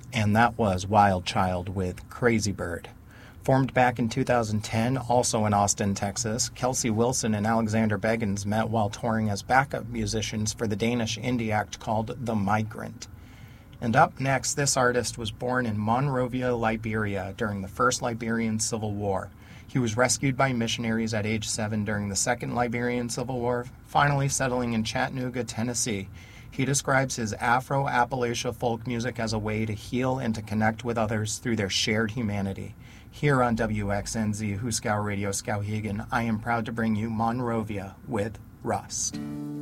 And that was Wild Child with Crazy Bird. Formed back in 2010, also in Austin, Texas, Kelsey Wilson and Alexander Beggins met while touring as backup musicians for the Danish indie act called The Migrant. And up next, this artist was born in Monrovia, Liberia during the First Liberian Civil War. He was rescued by missionaries at age 7 during the Second Liberian Civil War, finally settling in Chattanooga, Tennessee. He describes his Afro-Appalachia folk music as a way to heal and to connect with others through their shared humanity. Here on WXNZ Huskau Radio Skowhegan, I am proud to bring you Monrovia with Rust.